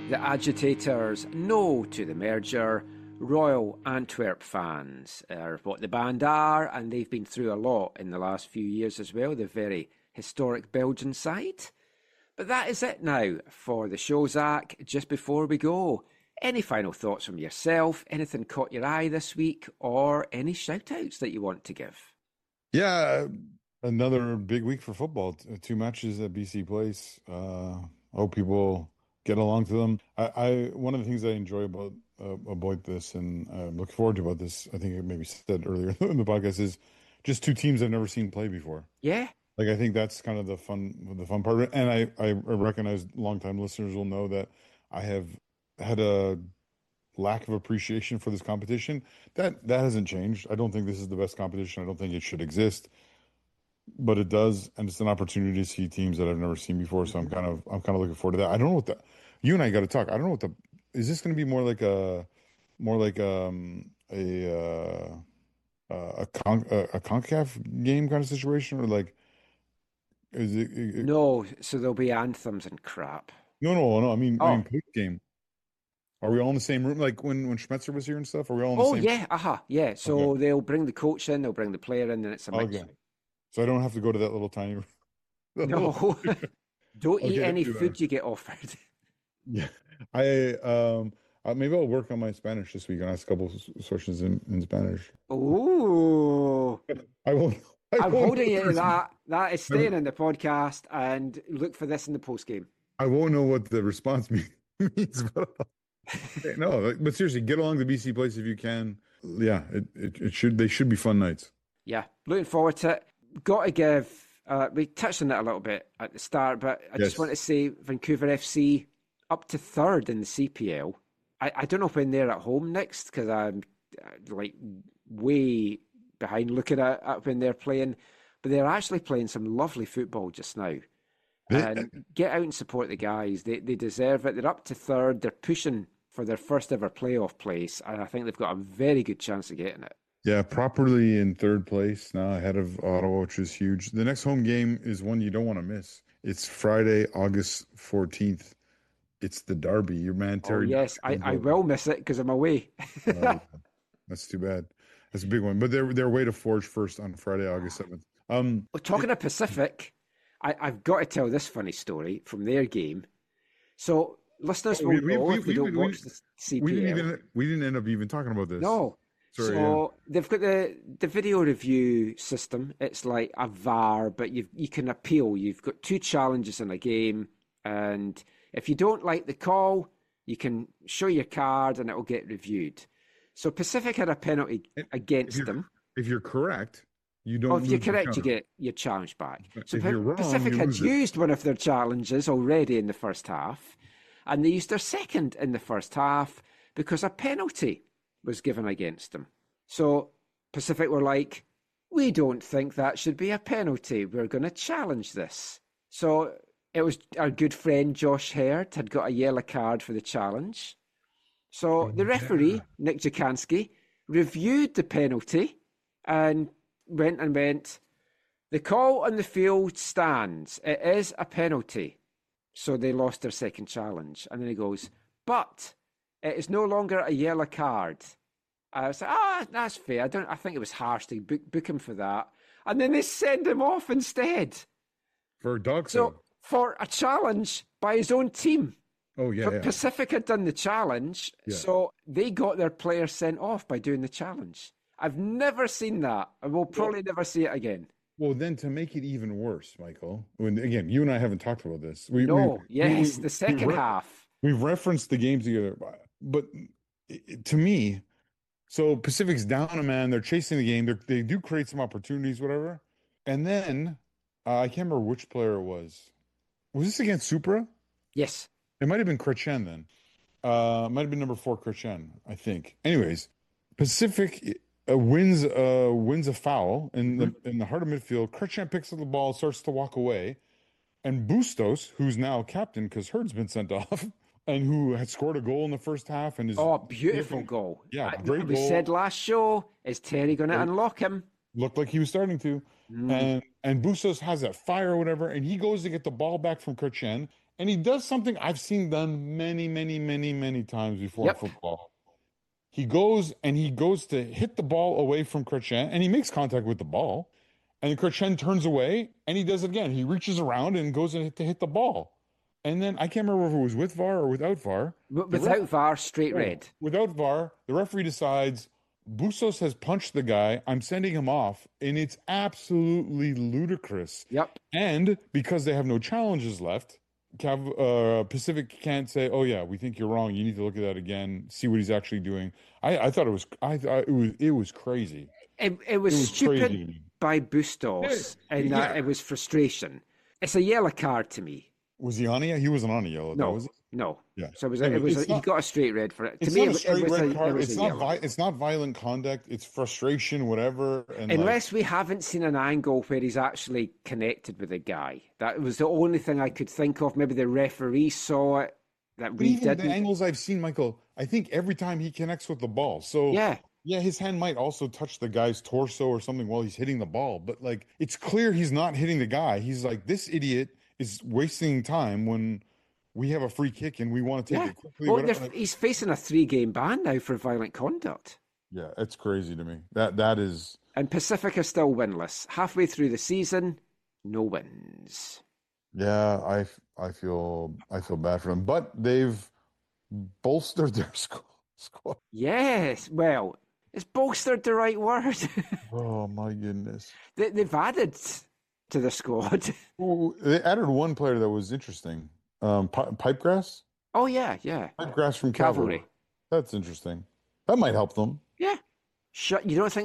The agitators no to the merger. Royal Antwerp fans are what the band are, and they've been through a lot in the last few years as well, the very historic Belgian side. But that is it now for the show, Zach. Just before we go, any final thoughts from yourself? Anything caught your eye this week, or any shout-outs that you want to give? Yeah, another big week for football. Two matches at BC Place. Hope people get along to them. I one of the things I enjoy about this, and look forward to about this, I think I maybe said earlier in the podcast, is just two teams I've never seen play before. Yeah. Like, I think that's kind of the fun part of it. And I recognize longtime listeners will know that I have had a lack of appreciation for this competition. That hasn't changed. I don't think this is the best competition. I don't think it should exist, but it does, and it's an opportunity to see teams that I've never seen before. So I'm kind of looking forward to that. I don't know what you and I got to talk. I don't know what is this going to be more like a CONCACAF game kind of situation, or like is it No, so there'll be anthems and crap. no, I mean Oh, post game. Are we all in the same room like when Schmetzer was here and stuff? Are we all in the oh same? yeah, yeah. Okay. So they'll bring the coach in, they'll bring the player in, and it's a Okay. mixture. So I don't have to go to that little tiny room. That little, No, don't eat okay, any that'd be food better. you get offered. Yeah. I maybe I'll work on my Spanish this week and ask a couple sources in Spanish. Oh, I won't I I'm won't know holding what you the to that. That is response, staying in the podcast, and look for this in the post game. I won't know what the response means, but no, but seriously, get along to BC Place if you can. Yeah, it should they should be fun nights. Yeah, looking forward to it. Got to give. We touched on it a little bit at the start, but I just want to Yes. say Vancouver FC up to third in the CPL. I don't know when they're at home next because I'm like way behind looking at when they're playing, but they're actually playing some lovely football just now. They, And get out and support the guys. They deserve it. They're up to third. They're pushing for their first ever playoff place, and I think they've got a very good chance of getting it. yeah, properly in third place now, ahead of Ottawa, which is huge. The next home game is one you don't want to miss. It's Friday, August 14th. It's the Derby. Your man Oh Terry yes, Duffy I, comes I over. will miss it because I'm away. Oh, that's too bad. That's a big one. But they're way to Forge first on Friday, August 7th. Well, talking of Pacific, I've got to tell this funny story from their game. So listeners Oh, will know if they don't watch the CPL. we didn't end up even talking about this. No. Sorry, yeah. So they've got the video review system. It's like a VAR, but you can appeal. You've got two challenges in a game, and if you don't like the call, you can show your card and it will get reviewed. So Pacific had a penalty If against you're them. if you're correct, you Oh, don't if you're lose the correct, you counter. get your challenge back. So If you're wrong, Pacific you had lose it. used one of their challenges already in the first half, and they used their second in the first half because a penalty was given against them. So Pacific were like, we don't think that should be a penalty. We're going to challenge this. So it was our good friend Josh Hurd had got a yellow card for the challenge. So the Oh, yeah. referee, Nick Jakanski, reviewed the penalty and went, the call on the field stands. It is a penalty. So they lost their second challenge. And then he goes, but it is no longer a yellow card. I was like, that's fair. I think it was harsh to book him for that. And then they send him off instead. For dog So show. for a challenge by his own team. Oh yeah, yeah, Pacific had done the challenge, yeah. so they got their player sent off by doing the challenge. I've never seen that, and we'll Well, probably never see it again. well, then to make it even worse, Michael, when again, you and I haven't talked about this. No, We, we, yes, the we've, second re half. we've referenced the game together, but to me, so Pacific's down a man, they're chasing the game, they do create some opportunities, whatever. And then I can't remember which player it was. Was this against Supra? Yes. It might have been Chrétien then. It might have been number four Chrétien, I think. Anyways, Pacific wins a foul in Hmm. the heart of midfield. Chrétien picks up the ball, starts to walk away, and Bustos, who's now captain because Hurd's been sent off, and who had scored a goal in the first half and is Oh, beautiful goal. yeah, great We said goal. last show, is Terry going to unlock him? Looked like he was starting to. Mm. And Bustos has that fire or whatever, and he goes to get the ball back from Chrétien, and he does something I've seen done many, many, many, many times before in Yep. football. He goes to hit the ball away from Chrétien, and he makes contact with the ball, and Chrétien turns away, and he does it again. He reaches around and goes in to hit the ball, and then I can't remember if it was with VAR or without VAR. Without VAR, straight red. Without VAR, the referee decides Bustos has punched the guy. I'm sending him off, and it's absolutely ludicrous. Yep. And because they have no challenges left, Pacific can't say, "Oh yeah, we think you're wrong. You need to look at that again. See what he's actually doing." I thought it was crazy. It was was stupid crazy to me. by Bustos, and that it was frustration. It's a yellow card to me. Was he on a? He wasn't on a yellow. No, was he? no. Yeah. So Anyway, he got a straight red for it. To It's me, not a straight red card. It's a yellow. It's not violent conduct. It's frustration, whatever. And Unless we haven't seen an angle where he's actually connected with the guy. That was the only thing I could think of. Maybe the referee saw it that but we even didn't. the angles I've seen, Michael, I think every time he connects with the ball. So Yeah. yeah, his hand might also touch the guy's torso or something while he's hitting the ball, but like it's clear he's not hitting the guy. He's like, this idiot is wasting time when we have a free kick and we want to take it quickly. Well, he's facing a 3-game ban now for violent conduct. Yeah, it's crazy to me. That is. And Pacific are still winless. Halfway through the season, no wins. Yeah, I feel bad for them, but they've bolstered their squad. Yes, well, is bolstered the right word? Oh my goodness. They've added to the squad. Well, they added one player that was interesting. Pipegrass? Oh, yeah. Pipegrass from Cavalry. That's interesting. That might help them. Yeah. You don't think